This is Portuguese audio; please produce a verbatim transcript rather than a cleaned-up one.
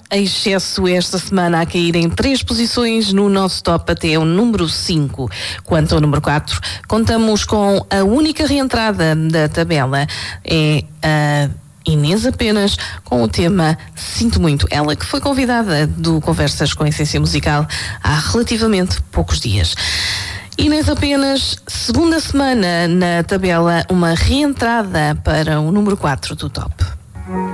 excesso esta semana a cair em três posições no nosso top até o número cinco. Quanto ao número quatro, contamos com a única reentrada da tabela, é a Inês Apenas, com o tema Sinto Muito. Ela que foi convidada do Conversas com Essência Musical há relativamente poucos dias. Inês Apenas, segunda semana na tabela, uma reentrada para o número quatro do top.